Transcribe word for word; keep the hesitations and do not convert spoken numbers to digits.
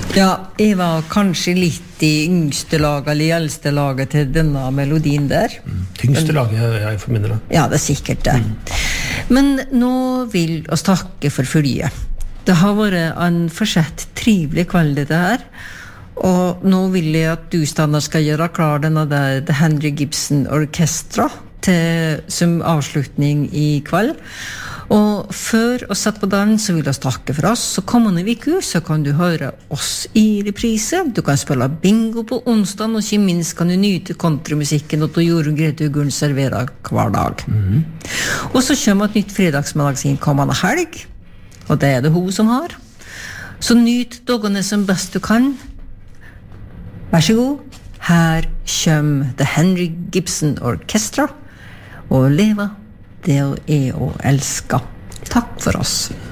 Ja, jeg var kanskje litt i yngste laget eller i eldste laget til denne melodien der. Mm. Tyngste laget, jeg forminner det. Ja, det er sikkert det. Mm. Men nå vil oss takke for følget. Det har vært en forsett trivelig kveld dette her. Og nå vil jeg at du, Stanna, skal gjøre klar denne der The Henry Gibson Orchestra til, som avslutning i kveld. Og før å sette på den, så vil jeg takke for oss. Så kommende uke, så kan du høre oss i reprise. Du kan spille bingo på onsdag, og ikke minst kan du nyte countrymusikken og Jorunn Grete Uglen serverer hver dag. Mm-hmm. Og så kommer et nytt fredagsmagasin kommende helg, og det er det hun som har. Så nyt dagene som best du kan. Vær så god. Her kommer The Henry Gibson Orchestra, og leva det er å elske. Takk for oss.